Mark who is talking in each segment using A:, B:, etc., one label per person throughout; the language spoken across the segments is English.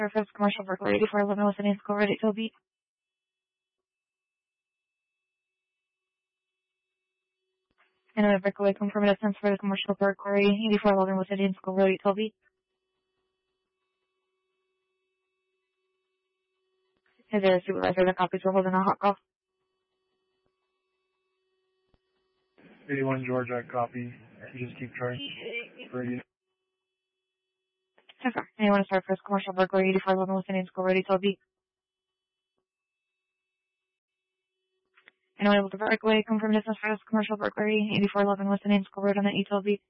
A: Surface Commercial Berkeley 8411 with an in-school ready to beat. And a breakaway confirmed distance for the Commercial Berkeley 8411 with an in-school ready to beat. Is there a supervisor that copies we're holding a hot call?
B: 81 Georgia, copy. You just keep trying. Ready.
A: Okay. Anyone to start first Commercial Berkeley 8411 with an in-school ready to beat? Anyone able to breakaway confirm distance for this Commercial Berkeley 8411 with an in-school road on the E12 beat?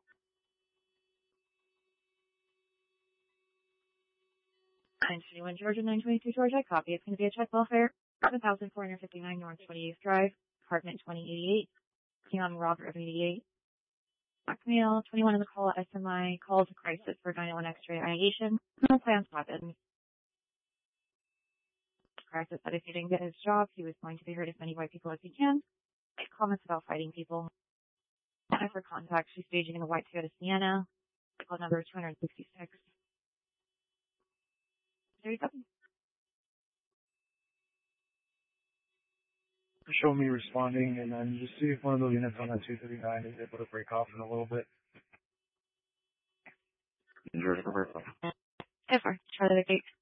C: Anyone Georgia 922 Georgia, copy. It's going to be a check welfare, 7459 North 28th Drive, apartment 2088, Keon Robert of 88. Blackmail, 21 in the call at SMI, call to crisis for 911 X-ray ideation. No plans weapons. Crisis said if he didn't get his job, he was going to be hurt as many white people as he can. Comments about fighting people. For contact, she's staging in a white Toyota Sienna. Call number 266. 37.
B: Show me responding, and then just see if one of those units on that 239 is able to break off in a little bit.
A: Yes, sir. Charlie the gate.